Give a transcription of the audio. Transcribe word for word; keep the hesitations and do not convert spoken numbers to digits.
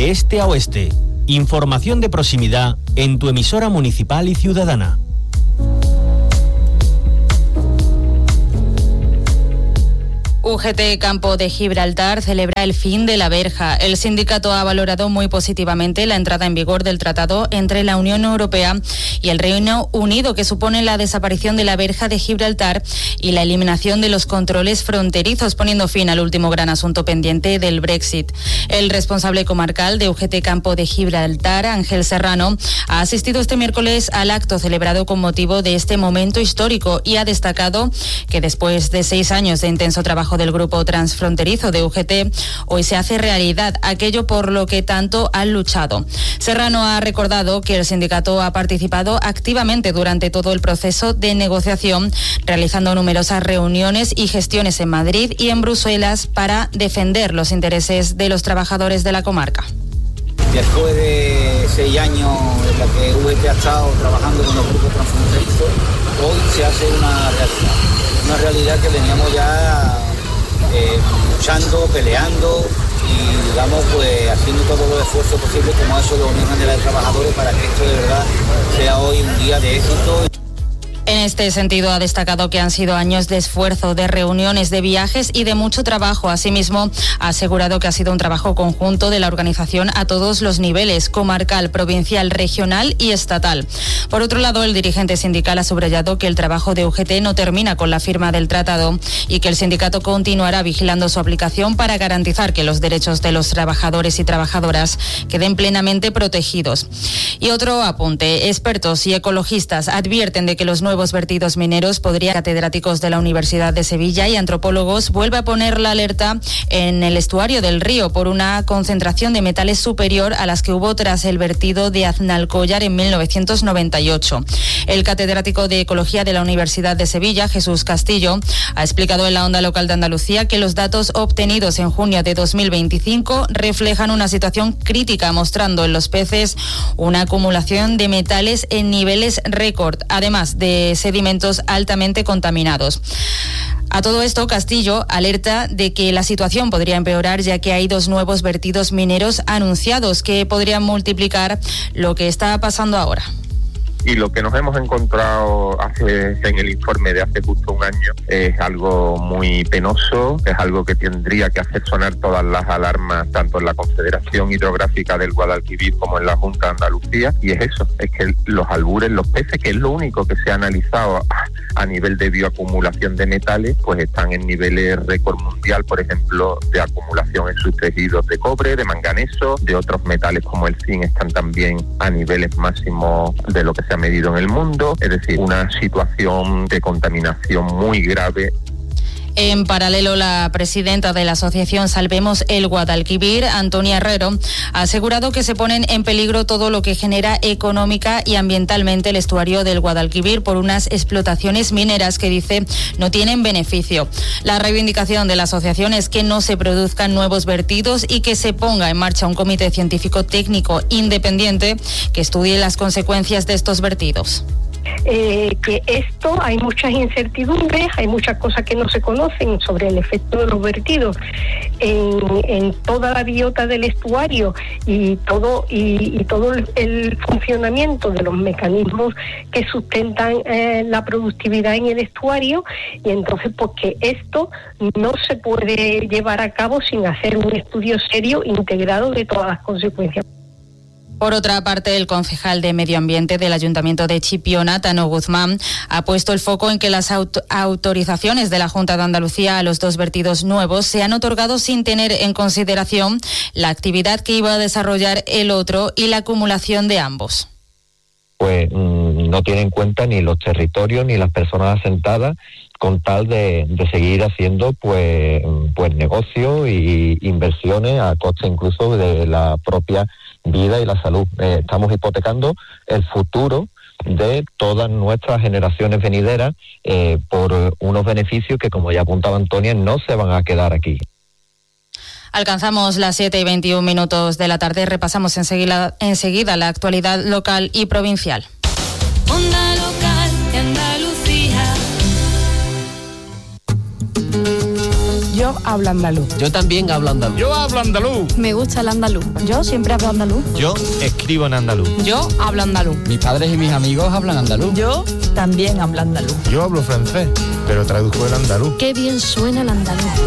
de este a oeste. Información de proximidad en tu emisora municipal y ciudadana. U G T Campo de Gibraltar celebra el fin de la verja. El sindicato ha valorado muy positivamente la entrada en vigor del tratado entre la Unión Europea y el Reino Unido, que supone la desaparición de la verja de Gibraltar y la eliminación de los controles fronterizos, poniendo fin al último gran asunto pendiente del Brexit. El responsable comarcal de U G T Campo de Gibraltar, Ángel Serrano, ha asistido este miércoles al acto celebrado con motivo de este momento histórico y ha destacado que después de seis años de intenso trabajo del grupo transfronterizo de U G T, hoy se hace realidad aquello por lo que tanto han luchado. Serrano ha recordado que el sindicato ha participado activamente durante todo el proceso de negociación, realizando numerosas reuniones y gestiones en Madrid y en Bruselas para defender los intereses de los trabajadores de la comarca. Después de seis años en la que U G T ha estado trabajando con los grupos transfronterizos, hoy se hace una realidad, una realidad que veníamos ya Eh, luchando, peleando y digamos pues haciendo todos los esfuerzos posibles como ha hecho la Unión General de Trabajadores para que esto de verdad sea hoy un día de éxito. En este sentido, ha destacado que han sido años de esfuerzo, de reuniones, de viajes y de mucho trabajo. Asimismo, ha asegurado que ha sido un trabajo conjunto de la organización a todos los niveles, comarcal, provincial, regional y estatal. Por otro lado, el dirigente sindical ha subrayado que el trabajo de U G T no termina con la firma del tratado y que el sindicato continuará vigilando su aplicación para garantizar que los derechos de los trabajadores y trabajadoras queden plenamente protegidos. Y otro apunte, expertos y ecologistas advierten de que los nuevos vertidos mineros podrían, catedráticos de la Universidad de Sevilla y antropólogos, vuelve a poner la alerta en el estuario del río por una concentración de metales superior a las que hubo tras el vertido de Aznalcóllar en mil novecientos noventa y ocho. El catedrático de Ecología de la Universidad de Sevilla, Jesús Castillo, ha explicado en la Onda Local de Andalucía que los datos obtenidos en junio de dos mil veinticinco reflejan una situación crítica, mostrando en los peces una acumulación de metales en niveles récord, además de sedimentos altamente contaminados. A todo esto, Castillo alerta de que la situación podría empeorar, ya que hay dos nuevos vertidos mineros anunciados que podrían multiplicar lo que está pasando ahora. Y lo que nos hemos encontrado hace, en el informe de hace justo un año es algo muy penoso, es algo que tendría que hacer sonar todas las alarmas, tanto en la Confederación Hidrográfica del Guadalquivir como en la Junta de Andalucía, y es eso, es que los albures, los peces, que es lo único que se ha analizado a, a nivel de bioacumulación de metales, pues están en niveles récord mundial, por ejemplo, de acumulación en sus tejidos de cobre, de manganeso, de otros metales como el zinc están también a niveles máximos de lo que se ha medido en el mundo, es decir, una situación de contaminación muy grave. En paralelo, la presidenta de la asociación Salvemos el Guadalquivir, Antonia Herrero, ha asegurado que se ponen en peligro todo lo que genera económica y ambientalmente el estuario del Guadalquivir por unas explotaciones mineras que, dice, no tienen beneficio. La reivindicación de la asociación es que no se produzcan nuevos vertidos y que se ponga en marcha un comité científico técnico independiente que estudie las consecuencias de estos vertidos. Eh, que esto hay muchas incertidumbres, hay muchas cosas que no se conocen sobre el efecto de los vertidos en, en toda la biota del estuario y todo y, y todo el, el funcionamiento de los mecanismos que sustentan eh, la productividad en el estuario, y entonces porque esto no se puede llevar a cabo sin hacer un estudio serio integrado de todas las consecuencias. Por otra parte, el concejal de Medio Ambiente del Ayuntamiento de Chipiona, Tano Guzmán, ha puesto el foco en que las aut- autorizaciones de la Junta de Andalucía a los dos vertidos nuevos se han otorgado sin tener en consideración la actividad que iba a desarrollar el otro y la acumulación de ambos. Pues mmm, no tiene en cuenta ni los territorios ni las personas asentadas, con tal de, de seguir haciendo pues, pues negocio y inversiones a costa incluso de la propia vida y la salud. Eh, estamos hipotecando el futuro de todas nuestras generaciones venideras eh, por unos beneficios que, como ya apuntaba Antonia, no se van a quedar aquí. Alcanzamos las siete y veintiún minutos de la tarde. Repasamos enseguida, enseguida la actualidad local y provincial. Onda Local de Andalucía. Yo Yo hablo andaluz. Yo también hablo andaluz. Yo hablo andaluz. Me gusta el andaluz. Yo siempre hablo andaluz. Yo escribo en andaluz. Yo hablo andaluz. Mis padres y mis amigos hablan andaluz. Yo también hablo andaluz. Yo hablo francés, pero traduzco el andaluz. Qué bien suena el andaluz.